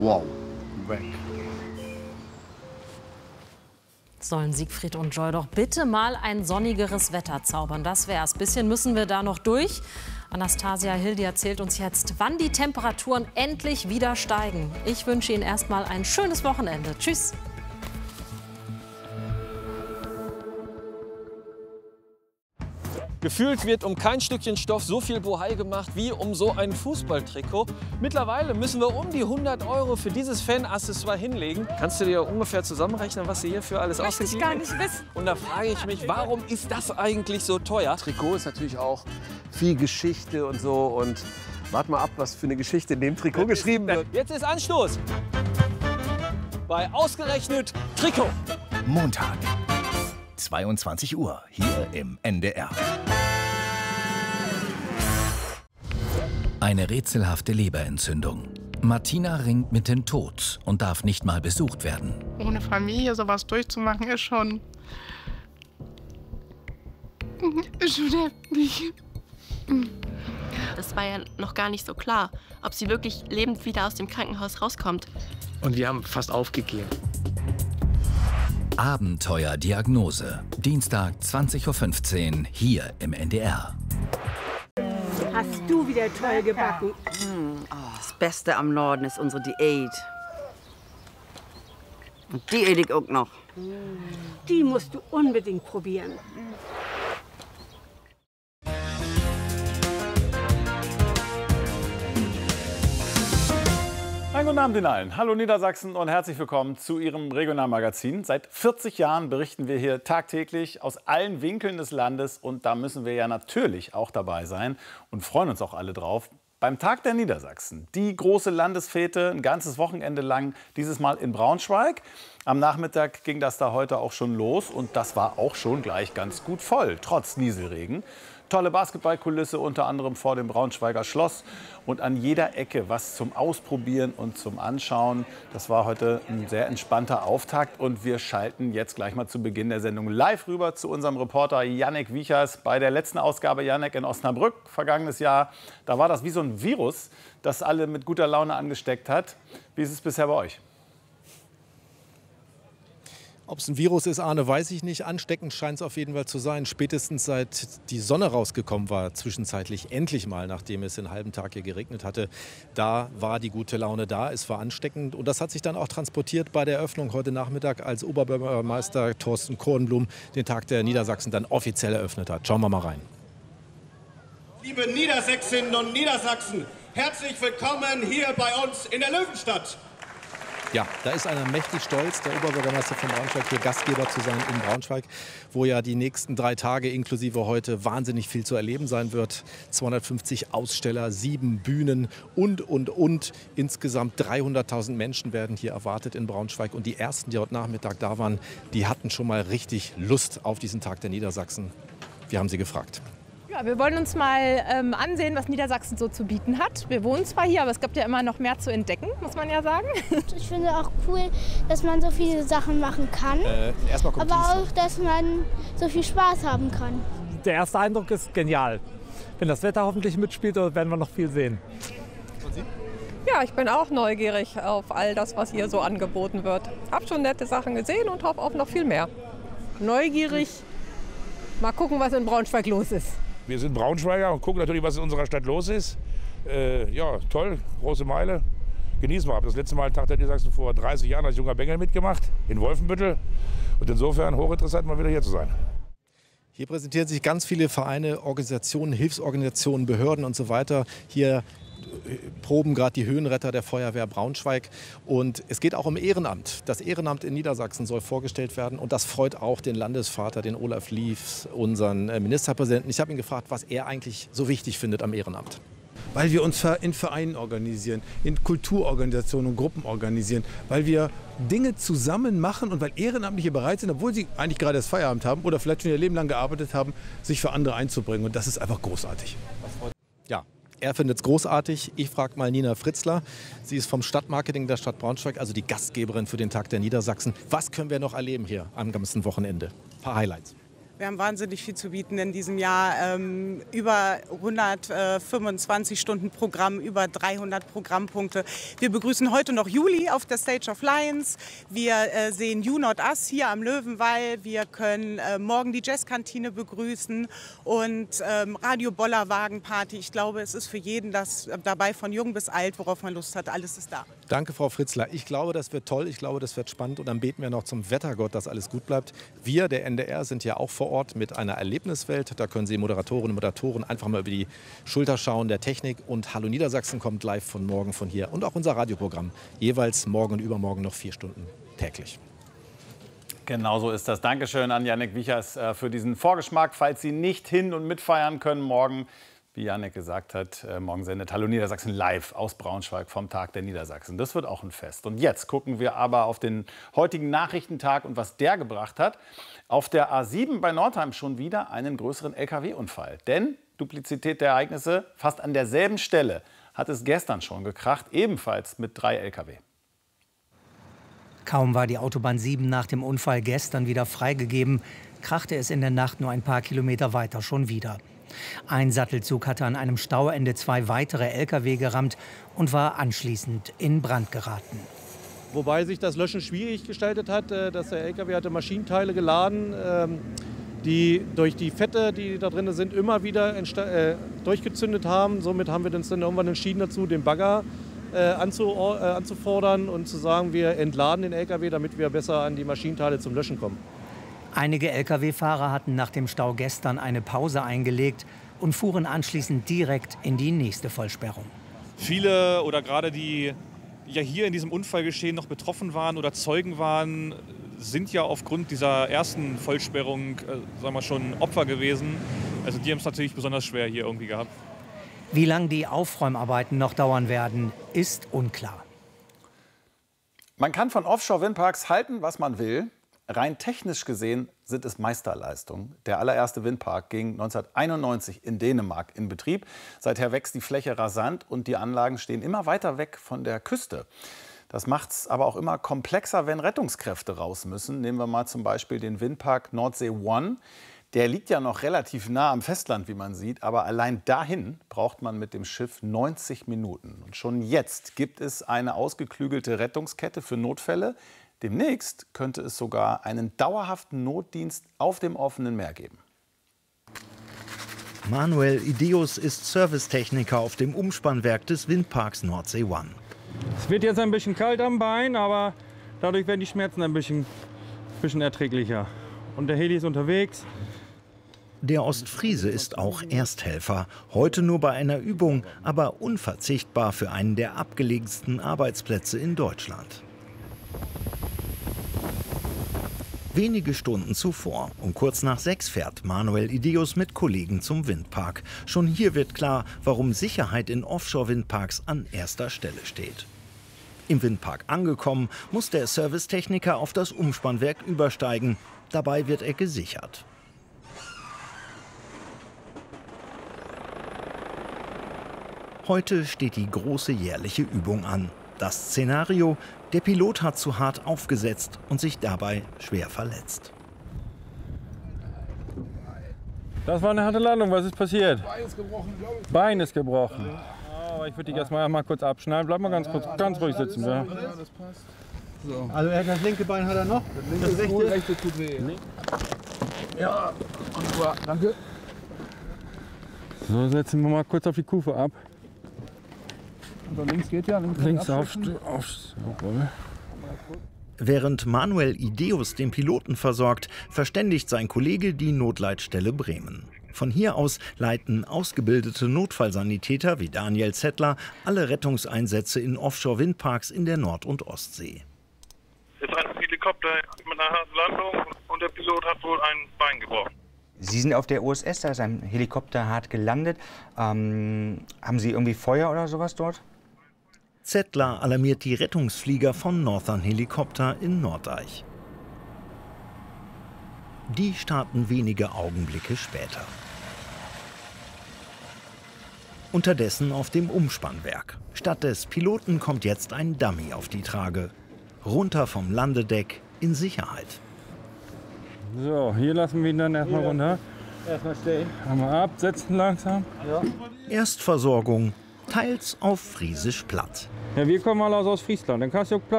Wow, weg. Sollen Siegfried und Joy doch bitte mal ein sonnigeres Wetter zaubern. Das wär's. Bisschen müssen wir da noch durch. Anastasia Hildi erzählt uns jetzt, wann die Temperaturen endlich wieder steigen. Ich wünsche Ihnen erstmal ein schönes Wochenende. Tschüss. Gefühlt wird um kein Stückchen Stoff so viel Bohai gemacht wie um so ein Fußballtrikot. Mittlerweile müssen wir um die 100 € für dieses Fan-Accessoire hinlegen. Kannst du dir ungefähr zusammenrechnen, was du hier für alles ausgegeben hast? Möchte ich gar nicht wissen. Und da frage ich mich, warum ist das eigentlich so teuer? Trikot ist natürlich auch viel Geschichte und so. Und warte mal ab, was für eine Geschichte in dem Trikot geschrieben wird. Jetzt ist Anstoß bei ausgerechnet Trikot. Montag, 22 Uhr, hier im NDR. Eine rätselhafte Leberentzündung. Martina ringt mit dem Tod und darf nicht mal besucht werden. Ohne Familie sowas durchzumachen, ist schon heftig. Das war ja noch gar nicht so klar, ob sie wirklich lebend wieder aus dem Krankenhaus rauskommt. Und wir haben fast aufgegeben. Abenteuerdiagnose. Dienstag 20:15 Uhr hier im NDR. Hast du wieder toll gebacken? Das Beste am Norden ist unsere Diät. Und die esse ich auch noch. Die musst du unbedingt probieren. Einen guten Abend Ihnen allen. Hallo Niedersachsen und herzlich willkommen zu Ihrem Regionalmagazin. Seit 40 Jahren berichten wir hier tagtäglich aus allen Winkeln des Landes. Und da müssen wir ja natürlich auch dabei sein und freuen uns auch alle drauf. Beim Tag der Niedersachsen, die große Landesfete, ein ganzes Wochenende lang, dieses Mal in Braunschweig. Am Nachmittag ging das da heute auch schon los und das war auch schon gleich ganz gut voll, trotz Nieselregen. Tolle Basketballkulisse, unter anderem vor dem Braunschweiger Schloss und an jeder Ecke was zum Ausprobieren und zum Anschauen. Das war heute ein sehr entspannter Auftakt und wir schalten jetzt gleich mal zu Beginn der Sendung live rüber zu unserem Reporter Jannik Wiechers. Bei der letzten Ausgabe, Jannik, in Osnabrück, vergangenes Jahr, da war das wie so ein Virus, das alle mit guter Laune angesteckt hat. Wie ist es bisher bei euch? Ob es ein Virus ist, Arne, weiß ich nicht. Ansteckend scheint es auf jeden Fall zu sein. Spätestens seit die Sonne rausgekommen war, zwischenzeitlich endlich mal, nachdem es den halben Tag hier geregnet hatte, da war die gute Laune da. Es war ansteckend und das hat sich dann auch transportiert bei der Eröffnung heute Nachmittag, als Oberbürgermeister Thorsten Kornblum den Tag der Niedersachsen dann offiziell eröffnet hat. Schauen wir mal rein. Liebe Niedersächsinnen und Niedersachsen, herzlich willkommen hier bei uns in der Löwenstadt. Ja, da ist einer mächtig stolz, der Oberbürgermeister von Braunschweig, hier Gastgeber zu sein in Braunschweig, wo ja die nächsten 3 Tage inklusive heute wahnsinnig viel zu erleben sein wird. 250 Aussteller, 7 Bühnen und. Insgesamt 300.000 Menschen werden hier erwartet in Braunschweig. Und die ersten, die heute Nachmittag da waren, die hatten schon mal richtig Lust auf diesen Tag der Niedersachsen. Wir haben sie gefragt. Ja, wir wollen uns mal ansehen, was Niedersachsen so zu bieten hat. Wir wohnen zwar hier, aber es gibt ja immer noch mehr zu entdecken, muss man ja sagen. Ich finde auch cool, dass man so viele Sachen machen kann, aber auch, dass man so viel Spaß haben kann. Der erste Eindruck ist genial. Wenn das Wetter hoffentlich mitspielt, werden wir noch viel sehen. Und Sie? Ja, ich bin auch neugierig auf all das, was hier so angeboten wird. Hab schon nette Sachen gesehen und hoffe auf noch viel mehr. Neugierig, mal gucken, was in Braunschweig los ist. Wir sind Braunschweiger und gucken natürlich, was in unserer Stadt los ist. Ja, toll, große Meile. Genießen wir. Ich habe das letzte Mal Tag der Niedersachsen vor 30 Jahren als junger Bengel mitgemacht, in Wolfenbüttel. Und insofern hochinteressant, mal wieder hier zu sein. Hier präsentieren sich ganz viele Vereine, Organisationen, Hilfsorganisationen, Behörden und so weiter. Hier proben gerade die Höhenretter der Feuerwehr Braunschweig. Und es geht auch um Ehrenamt. Das Ehrenamt in Niedersachsen soll vorgestellt werden. Und das freut auch den Landesvater, den Olaf Liefs, unseren Ministerpräsidenten. Ich habe ihn gefragt, was er eigentlich so wichtig findet am Ehrenamt. Weil wir uns in Vereinen organisieren, in Kulturorganisationen und Gruppen organisieren, weil wir Dinge zusammen machen und weil Ehrenamtliche bereit sind, obwohl sie eigentlich gerade das Feierabend haben oder vielleicht schon ihr Leben lang gearbeitet haben, sich für andere einzubringen. Und das ist einfach großartig. Ja. Er findet es großartig. Ich frage mal Nina Fritzler. Sie ist vom Stadtmarketing der Stadt Braunschweig, also die Gastgeberin für den Tag der Niedersachsen. Was können wir noch erleben hier am ganzen Wochenende? Ein paar Highlights. Wir haben wahnsinnig viel zu bieten in diesem Jahr. Über 125 Stunden Programm, über 300 Programmpunkte. Wir begrüßen heute noch Juli auf der Stage of Lions. Wir sehen You Not Us hier am Löwenwall. Wir können morgen die Jazzkantine begrüßen und Radio Bollerwagen Party. Ich glaube, es ist für jeden das dabei, von jung bis alt, worauf man Lust hat. Alles ist da. Danke, Frau Fritzler. Ich glaube, das wird toll. Ich glaube, das wird spannend. Und dann beten wir noch zum Wettergott, dass alles gut bleibt. Wir, der NDR, sind ja auch vor Ort mit einer Erlebniswelt. Da können Sie Moderatorinnen und Moderatoren einfach mal über die Schulter schauen der Technik. Und Hallo Niedersachsen kommt live von morgen von hier. Und auch unser Radioprogramm. Jeweils morgen und übermorgen noch 4 Stunden täglich. Genau so ist das. Dankeschön an Jannik Wiechers für diesen Vorgeschmack. Falls Sie nicht hin- und mitfeiern können morgen, wie Jannik gesagt hat, morgen sendet Hallo Niedersachsen live aus Braunschweig vom Tag der Niedersachsen. Das wird auch ein Fest. Und jetzt gucken wir aber auf den heutigen Nachrichtentag und was der gebracht hat. Auf der A7 bei Nordheim schon wieder einen größeren LKW-Unfall. Denn Duplizität der Ereignisse, fast an derselben Stelle hat es gestern schon gekracht, ebenfalls mit 3 LKW. Kaum war die Autobahn 7 nach dem Unfall gestern wieder freigegeben, krachte es in der Nacht nur ein paar Kilometer weiter schon wieder. Ein Sattelzug hatte an einem Stauende 2 weitere LKW gerammt und war anschließend in Brand geraten. Wobei sich das Löschen schwierig gestaltet hat, dass der LKW hatte Maschinenteile geladen, die durch die Fette, die da drin sind, immer wieder durchgezündet haben. Somit haben wir uns dann irgendwann entschieden dazu, den Bagger anzufordern und zu sagen, wir entladen den LKW, damit wir besser an die Maschinenteile zum Löschen kommen. Einige Lkw-Fahrer hatten nach dem Stau gestern eine Pause eingelegt und fuhren anschließend direkt in die nächste Vollsperrung. Viele oder gerade die ja hier in diesem Unfallgeschehen noch betroffen waren oder Zeugen waren, sind ja aufgrund dieser ersten Vollsperrung sagen wir schon Opfer gewesen. Also die haben es natürlich besonders schwer hier irgendwie gehabt. Wie lange die Aufräumarbeiten noch dauern werden, ist unklar. Man kann von Offshore-Windparks halten, was man will. Rein technisch gesehen sind es Meisterleistungen. Der allererste Windpark ging 1991 in Dänemark in Betrieb. Seither wächst die Fläche rasant und die Anlagen stehen immer weiter weg von der Küste. Das macht es aber auch immer komplexer, wenn Rettungskräfte raus müssen. Nehmen wir mal zum Beispiel den Windpark Nordsee One. Der liegt ja noch relativ nah am Festland, wie man sieht. Aber allein dahin braucht man mit dem Schiff 90 Minuten. Und schon jetzt gibt es eine ausgeklügelte Rettungskette für Notfälle. Demnächst könnte es sogar einen dauerhaften Notdienst auf dem offenen Meer geben. Manuel Ideus ist Servicetechniker auf dem Umspannwerk des Windparks Nordsee One. Es wird jetzt ein bisschen kalt am Bein, aber dadurch werden die Schmerzen ein bisschen erträglicher. Und der Heli ist unterwegs. Der Ostfriese ist auch Ersthelfer. Heute nur bei einer Übung, aber unverzichtbar für einen der abgelegensten Arbeitsplätze in Deutschland. Wenige Stunden zuvor, um kurz nach 6 fährt Manuel Ideus mit Kollegen zum Windpark. Schon hier wird klar, warum Sicherheit in Offshore-Windparks an erster Stelle steht. Im Windpark angekommen, muss der Servicetechniker auf das Umspannwerk übersteigen. Dabei wird er gesichert. Heute steht die große jährliche Übung an. Das Szenario: der Pilot hat zu hart aufgesetzt und sich dabei schwer verletzt. Das war eine harte Landung. Was ist passiert? Bein ist gebrochen, glaube ich. Bein ist gebrochen. Aber ich würde dich erst mal kurz abschneiden. Bleib mal ganz ruhig sitzen. Ja, das passt. So. Also das linke Bein hat er noch? Das linke ist gut, rechte tut weh. Ja, danke. So, setzen wir mal kurz auf die Kufe ab. Also links geht ja. Links auf. Während Manuel Ideus den Piloten versorgt, verständigt sein Kollege die Notleitstelle Bremen. Von hier aus leiten ausgebildete Notfallsanitäter wie Daniel Zettler alle Rettungseinsätze in Offshore-Windparks in der Nord- und Ostsee. Es ist ein Helikopter mit einer harten Landung und der Pilot hat wohl ein Bein gebrochen. Sie sind auf der OSS, da ist ein Helikopter hart gelandet. Haben Sie irgendwie Feuer oder sowas dort? Zettler alarmiert die Rettungsflieger von Northern Helikopter in Nordeich. Die starten wenige Augenblicke später. Unterdessen auf dem Umspannwerk. Statt des Piloten kommt jetzt ein Dummy auf die Trage. Runter vom Landedeck in Sicherheit. So, hier lassen wir ihn dann erstmal runter. Erstmal stehen. Einmal absetzen langsam. Ja. Erstversorgung, teils auf Friesisch platt. Ja, wir kommen alle aus Friesland. Dann kannst du